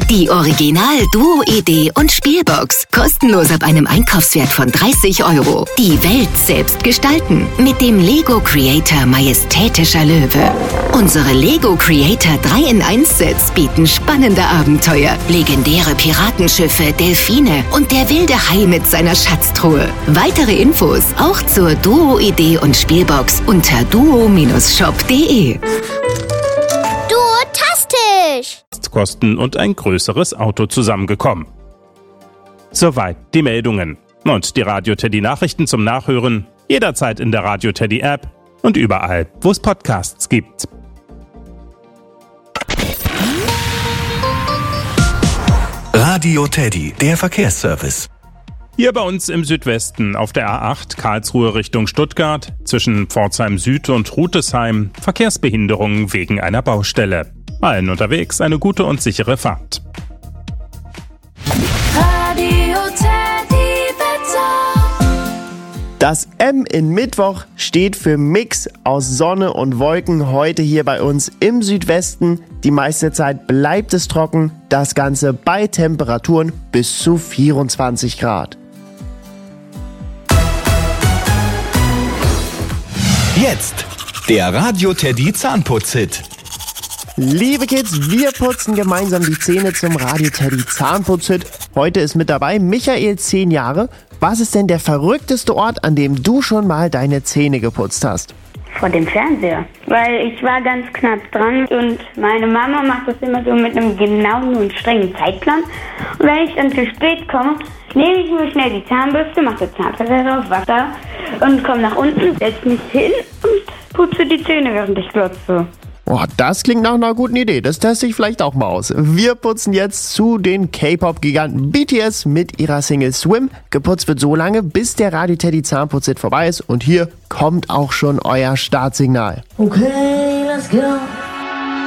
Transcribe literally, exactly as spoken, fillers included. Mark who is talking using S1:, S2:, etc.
S1: Die Original-Duo-Idee und Spielbox. Kostenlos ab einem Einkaufswert von dreißig Euro. Die Welt selbst gestalten. Mit dem Lego Creator Majestätischer Löwe. Unsere Lego Creator drei in eins Sets bieten spannende Abenteuer, legendäre Piratenschiffe, Delfine und der wilde Hai mit seiner Schatztruhe. Weitere Infos auch zur Duo-Idee und Spielbox unter duo Shop punkt de.
S2: Duotastisch!
S3: Kosten und ein größeres Auto zusammengekommen. Soweit die Meldungen. Und die Radio Teddy Nachrichten zum Nachhören jederzeit in der Radio Teddy App und überall, wo es Podcasts gibt.
S4: Radio Teddy, der Verkehrsservice.
S3: Hier bei uns im Südwesten auf der A acht Karlsruhe Richtung Stuttgart zwischen Pforzheim Süd und Rutesheim Verkehrsbehinderungen wegen einer Baustelle. Allen unterwegs eine gute und sichere Fahrt.
S5: Radio Teddy Wetter.
S6: Das M in Mittwoch steht für Mix aus Sonne und Wolken heute hier bei uns im Südwesten. Die meiste Zeit bleibt es trocken, das Ganze bei Temperaturen bis zu vierundzwanzig Grad.
S4: Jetzt der Radio Teddy Zahnputz-Hit.
S6: Liebe Kids, wir putzen gemeinsam die Zähne zum Radio Teddy Zahnputz-Hit. Heute ist mit dabei Michael, zehn Jahre. Was ist denn der verrückteste Ort, an dem du schon mal deine Zähne geputzt hast?
S7: Vor dem Fernseher, weil ich war ganz knapp dran und meine Mama macht das immer so mit einem genauen und strengen Zeitplan. Und wenn ich dann zu spät komme, nehme ich mir schnell die Zahnbürste, mache die Zahnbürste drauf, Wasser und komme nach unten, setze mich hin und putze die Zähne, während ich glotze.
S6: Oh, das klingt nach einer guten Idee. Das teste ich vielleicht auch mal aus. Wir putzen jetzt zu den K-Pop-Giganten B T S mit ihrer Single Swim. Geputzt wird so lange, bis der Radio Teddy Zahnputz-Hit vorbei ist. Und hier kommt auch schon euer Startsignal.
S5: Okay, let's go.